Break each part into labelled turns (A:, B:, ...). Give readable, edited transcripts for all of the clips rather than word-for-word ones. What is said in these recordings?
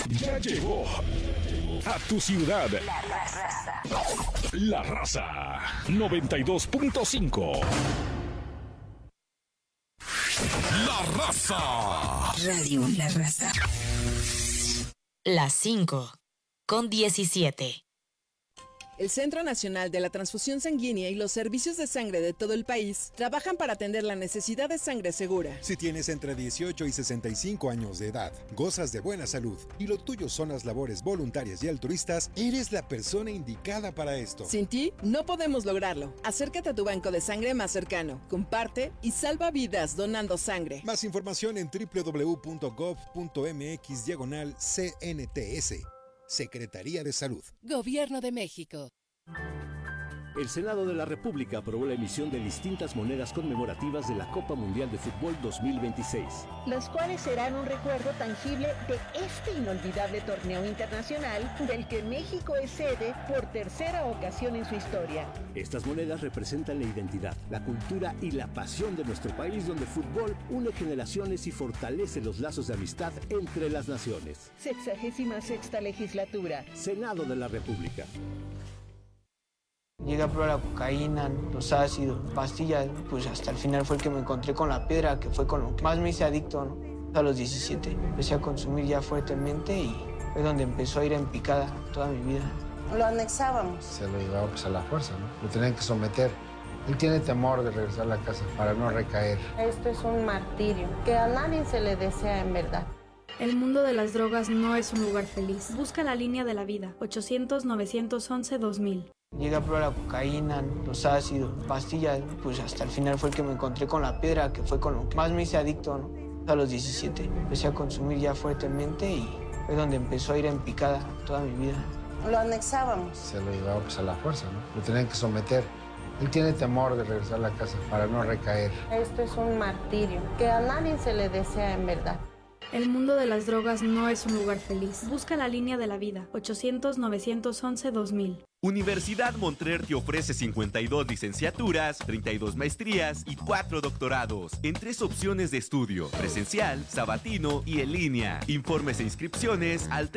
A: Ya llegó a tu ciudad. La Raza 92.5.
B: La Raza.
C: Radio La Raza. Las 5:17.
D: El Centro Nacional de la Transfusión Sanguínea y los servicios de sangre de todo el país trabajan para atender la necesidad de sangre segura.
E: Si tienes entre 18 y 65 años de edad, gozas de buena salud y lo tuyo son las labores voluntarias y altruistas, eres la persona indicada para esto.
D: Sin ti, no podemos lograrlo. Acércate a tu banco de sangre más cercano, comparte y salva vidas donando sangre.
E: Más información en www.gov.mx/CNTS. Secretaría de Salud.
F: Gobierno de México.
G: El Senado de la República aprobó la emisión de distintas monedas conmemorativas de la Copa Mundial de Fútbol 2026.
H: Las cuales serán un recuerdo tangible de este inolvidable torneo internacional del que México es sede por tercera ocasión en su historia.
G: Estas monedas representan la identidad, la cultura y la pasión de nuestro país, donde el fútbol une generaciones y fortalece los lazos de amistad entre las naciones.
H: 66ª legislatura.
G: Senado de la República.
I: Llegué a probar la cocaína, los ácidos, pastillas, pues hasta el final fue el que me encontré con la piedra, que fue con lo que más me hice adicto, ¿no? A los 17 empecé a consumir ya fuertemente y fue donde empezó a ir en picada toda mi vida.
J: Lo anexábamos.
K: Se lo llevaba pues a la fuerza, ¿no? Lo tenían que someter. Él tiene temor de regresar a la casa para no recaer.
J: Esto es un martirio que a nadie se le desea en verdad.
L: El mundo de las drogas no es un lugar feliz. Busca la línea de la vida. 800-911-2000.
I: Llegué a probar la cocaína, los ácidos, pastillas, pues hasta el final fue el que me encontré con la piedra, que fue con lo que más me hice adicto, ¿no? A los 17 empecé a consumir ya fuertemente y fue donde empezó a ir en picada toda mi vida.
J: Lo anexábamos.
K: Se lo llevaba pues a la fuerza, ¿no? Lo tenían que someter. Él tiene temor de regresar a la casa para no recaer.
J: Esto es un martirio que a nadie se le desea en verdad.
L: El mundo de las drogas no es un lugar feliz. Busca la línea de la vida. 800-911-2000.
M: Universidad Montclair te ofrece 52 licenciaturas, 32 maestrías y 4 doctorados en 3 opciones de estudio: presencial, sabatino y en línea. Informes e inscripciones al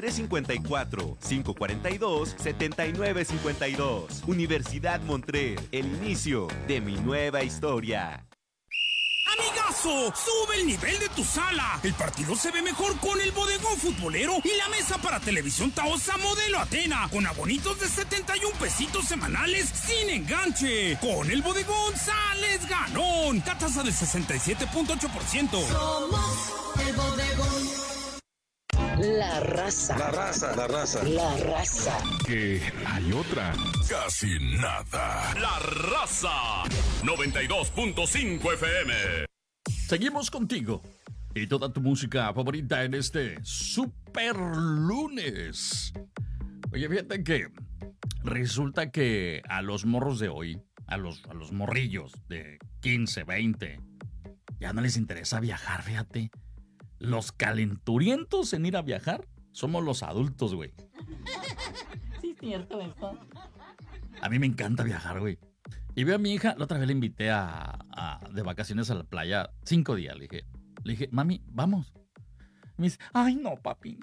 M: 354-542-7952. Universidad Montclair, el inicio de mi nueva historia.
B: ¡Amigazo! ¡Sube el nivel de tu sala! El partido se ve mejor con el bodegón futbolero y la mesa para televisión Taosa modelo Atena, con abonitos de 71 pesitos semanales sin enganche. Con el bodegón sales ganón. Tasa del 67.8%.
C: Somos el bodegón. La Raza.
A: La Raza. La Raza.
C: La Raza.
A: Que hay otra.
B: Casi nada. La Raza 92.5 FM.
N: Seguimos contigo y toda tu música favorita en este super lunes. Oye, fíjate que resulta que a los morros de hoy, a los morrillos de 15, 20, ya no les interesa viajar, fíjate. Los calenturientos en ir a viajar somos los adultos, güey.
O: Sí, es cierto eso.
N: A mí me encanta viajar, güey. Y veo a mi hija, la otra vez la invité de vacaciones a la playa 5 días. Le dije, mami, vamos. Y me dice, ay, no, papi.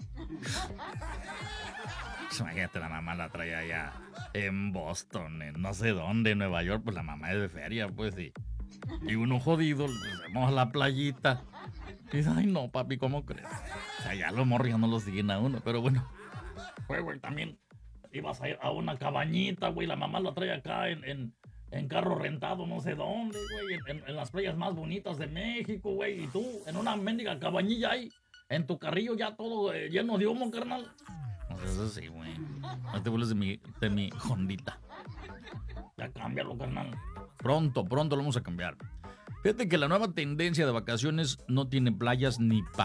N: Pues imagínate, la mamá la trae allá en Boston, en no sé dónde, en Nueva York, pues la mamá es de feria, pues, y uno jodido, pues, vamos a la playita. Y dice, ay, no, papi, ¿cómo crees? O sea, ya los morros ya no los siguen a uno, pero bueno. Güey, también ibas a ir a una cabañita, güey, la mamá la trae acá en carro rentado, no sé dónde, güey, en las playas más bonitas de México, güey, y tú en una mendiga cabañilla ahí, en tu carrillo ya todo lleno de humo, carnal. Pues eso sí, güey. No te burles de mi Hondita. Ya cámbialo, carnal. Pronto lo vamos a cambiar. Fíjate que la nueva tendencia de vacaciones no tiene playas ni